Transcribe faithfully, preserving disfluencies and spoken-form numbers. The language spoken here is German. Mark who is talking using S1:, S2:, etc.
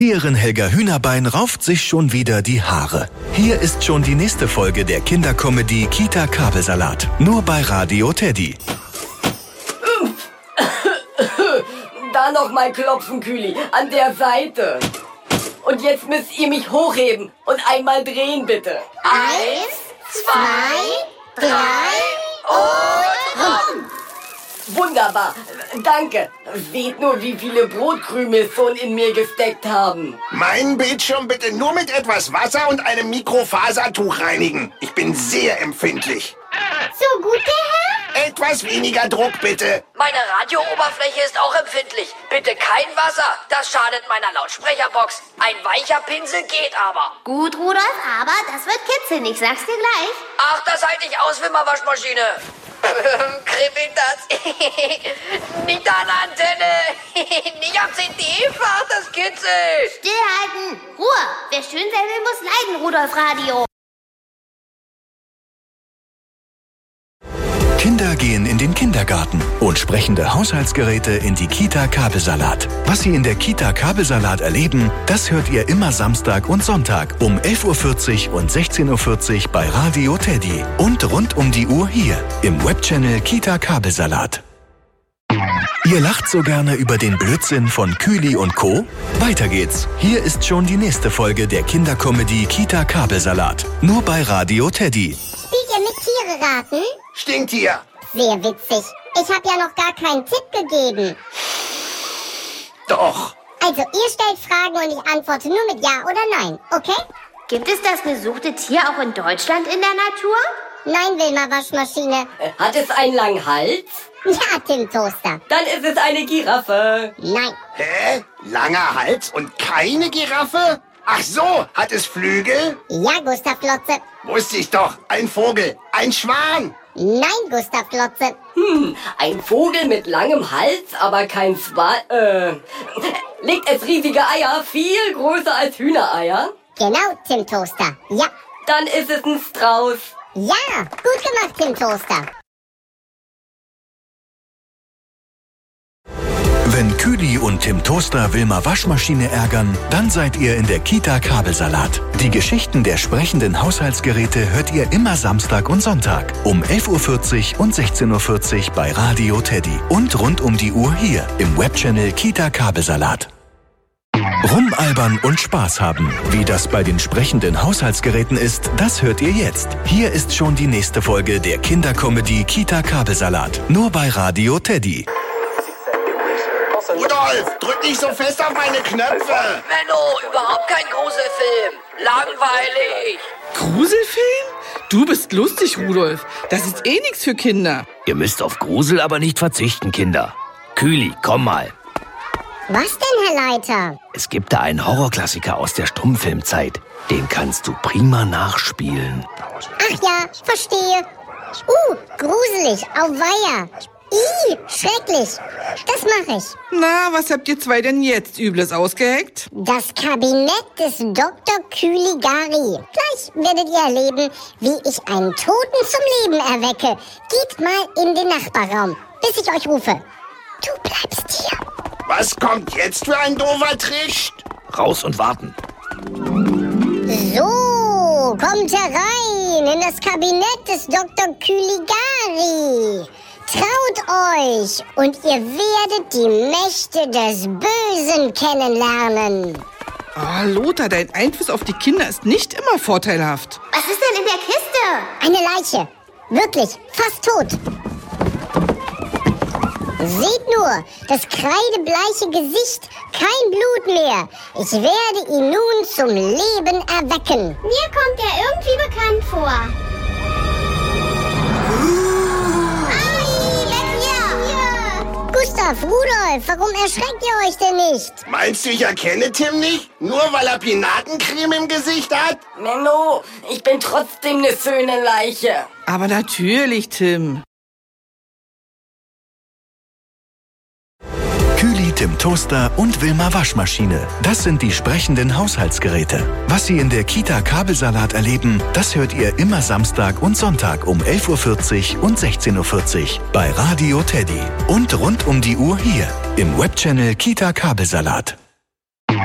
S1: Erzieherin Helga Hühnerbein rauft sich schon wieder die Haare. Hier ist schon die nächste Folge der Kindercomedy Kita Kabelsalat. Nur bei Radio Teddy.
S2: Da noch mal klopfen, Kühli, an der Seite. Und jetzt müsst ihr mich hochheben und einmal drehen, bitte.
S3: Eins, zwei, drei und rum.
S2: Wunderbar, danke. Seht nur, wie viele Brotkrümel schon in mir gesteckt haben.
S4: Meinen Bildschirm bitte nur mit etwas Wasser und einem Mikrofasertuch reinigen. Ich bin sehr empfindlich.
S3: So gut, der Herr?
S4: Etwas weniger Druck, bitte.
S5: Meine Radiooberfläche ist auch empfindlich. Bitte kein Wasser, das schadet meiner Lautsprecherbox. Ein weicher Pinsel geht aber.
S3: Gut, Rudolf, aber das wird kitzeln, ich sag's dir gleich.
S5: Ach, das halte ich aus, Wimmerwaschmaschine. Kribbelt das? Nicht an der Antenne. Nicht am C D-Fach, das kitzelt.
S3: Stillhalten, Ruhe. Wer schön sein will, muss leiden, Rudolf Radio.
S1: Kinder gehen in den Kindergarten und sprechende Haushaltsgeräte in die Kita Kabelsalat. Was sie in der Kita Kabelsalat erleben, das hört ihr immer Samstag und Sonntag um elf Uhr vierzig und sechzehn Uhr vierzig bei Radio Teddy und rund um die Uhr hier im Webchannel Kita Kabelsalat. Ihr lacht so gerne über den Blödsinn von Kühli und Co. Weiter geht's. Hier ist schon die nächste Folge der Kindercomedy Kita Kabelsalat. Nur bei Radio Teddy.
S6: Spielt ihr mit Tiere raten?
S4: Stinktier.
S6: Sehr witzig. Ich habe ja noch gar keinen Tipp gegeben.
S4: Doch.
S6: Also, ihr stellt Fragen und ich antworte nur mit Ja oder Nein, okay?
S3: Gibt es das gesuchte Tier auch in Deutschland in der Natur?
S6: Nein, Wilma Waschmaschine.
S2: Äh, Hat es einen langen Hals?
S6: Ja, Tim Toaster.
S2: Dann ist es eine Giraffe.
S6: Nein.
S4: Hä? Langer Hals und keine Giraffe? Ach so, hat es Flügel?
S6: Ja, Gustav Lotze.
S4: Wusste ich doch. Ein Vogel. Ein Schwan.
S6: Nein, Gustav Lotze.
S2: Hm, ein Vogel mit langem Hals, aber kein Schwan. Äh, legt es riesige Eier, viel größer als Hühnereier?
S6: Genau, Tim Toaster. Ja.
S2: Dann ist es ein Strauß.
S6: Ja, gut gemacht, Tim Toaster.
S1: Wenn Kühli und Tim Toaster Wilma Waschmaschine ärgern, dann seid ihr in der Kita Kabelsalat. Die Geschichten der sprechenden Haushaltsgeräte hört ihr immer Samstag und Sonntag um elf Uhr vierzig und sechzehn Uhr vierzig bei Radio Teddy und rund um die Uhr hier im Webchannel Kita Kabelsalat. Rumalbern und Spaß haben. Wie das bei den sprechenden Haushaltsgeräten ist, das hört ihr jetzt. Hier ist schon die nächste Folge der Kindercomedy Kita Kabelsalat. Nur bei Radio Teddy.
S4: Rudolf, drück nicht so fest auf meine Knöpfe.
S5: Menno, überhaupt kein Gruselfilm. Langweilig.
S7: Gruselfilm? Du bist lustig, Rudolf. Das ist eh nichts für Kinder.
S8: Ihr müsst auf Grusel aber nicht verzichten, Kinder. Kühli, komm mal.
S6: Was denn, Herr Leiter?
S8: Es gibt da einen Horrorklassiker aus der Stummfilmzeit. Den kannst du prima nachspielen.
S6: Ach ja, verstehe. Uh, gruselig, auweia. Ih, schrecklich. Das mache ich.
S7: Na, was habt ihr zwei denn jetzt Übles ausgeheckt?
S6: Das Kabinett des Doktor Kühligari. Gleich werdet ihr erleben, wie ich einen Toten zum Leben erwecke. Geht mal in den Nachbarraum, bis ich euch rufe. Du bleibst hier.
S4: Was kommt jetzt für ein doofer Trick?
S8: Raus und warten.
S6: So, kommt herein in das Kabinett des Doktor Kühligari. Traut euch und ihr werdet die Mächte des Bösen kennenlernen.
S7: Oh, Lothar, dein Einfluss auf die Kinder ist nicht immer vorteilhaft.
S3: Was ist denn in der Kiste?
S6: Eine Leiche. Wirklich, fast tot. Seht nur, das kreidebleiche Gesicht, kein Blut mehr. Ich werde ihn nun zum Leben erwecken.
S3: Mir kommt er irgendwie bekannt vor.
S6: Gustav, Rudolf, warum erschreckt ihr euch denn nicht?
S4: Meinst du, ich erkenne Tim nicht? Nur weil er Pinatencreme im Gesicht hat?
S2: Menno, ich bin trotzdem eine schöne Leiche.
S7: Aber natürlich, Tim.
S1: Kühli, Tim Toaster und Wilma Waschmaschine. Das sind die sprechenden Haushaltsgeräte. Was Sie in der Kita Kabelsalat erleben, das hört ihr immer Samstag und Sonntag um elf Uhr vierzig und sechzehn Uhr vierzig bei Radio Teddy. Und rund um die Uhr hier im Webchannel Kita Kabelsalat.